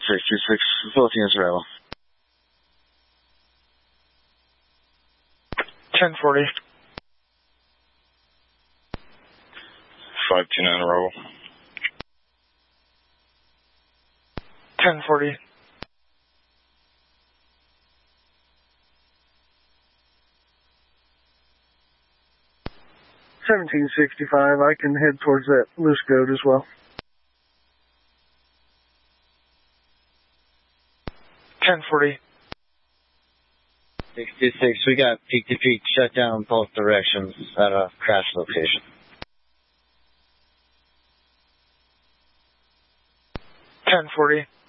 66, facility is available. 1040. 529 arrival. 1040. 1765, I can head towards that loose goat as well. 1040. 66, we got peak-to-peak shutdown both directions at a crash location. 1040.